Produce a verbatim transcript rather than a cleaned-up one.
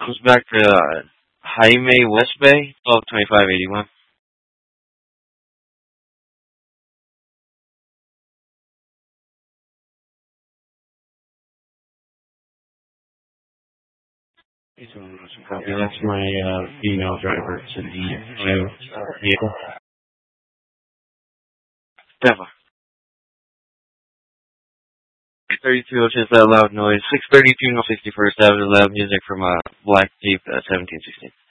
Comes back to uh, Jaime West Bay, twelve twenty-five eighty-one. Copy. That's my uh, female driver to the new vehicle. Deva. thirty-two oceans that loud noise. six thirty-two North sixty-first Avenue, loud music from uh, Black Jeep uh, seventeen sixteen.